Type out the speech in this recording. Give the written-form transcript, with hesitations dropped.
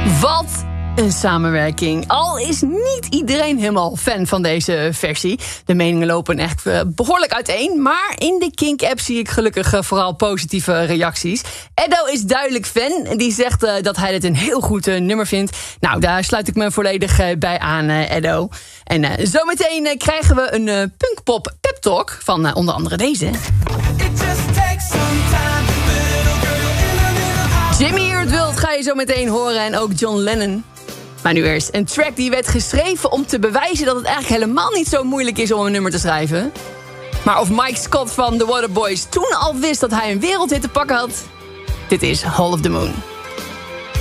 Wat een samenwerking. Al is niet iedereen helemaal fan van deze versie. De meningen lopen echt behoorlijk uiteen. Maar in de Kink-app zie ik gelukkig vooral positieve reacties. Edo is duidelijk fan. Die zegt dat hij dit een heel goed nummer vindt. Nou, daar sluit ik me volledig bij aan, Edo. En zometeen krijgen we een punkpop pep talk van onder andere deze. Jimmy Eat World ga je zo meteen horen en ook John Lennon. Maar nu eerst een track die werd geschreven om te bewijzen dat het eigenlijk helemaal niet zo moeilijk is om een nummer te schrijven. Maar of Mike Scott van The Waterboys toen al wist dat hij een wereldhit te pakken had? Dit is Hall of the Moon.